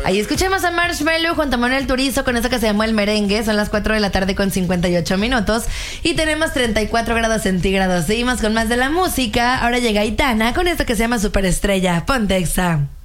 Ahí escuchemos a Marshmello junto a Manuel Turizo con eso que se llamó El Merengue. Son las 4 de la tarde con 58 minutos y tenemos 34 grados centígrados. Seguimos con más de la música. Ahora llega Aitana con esto que se llama Superestrella. Ponte Exa.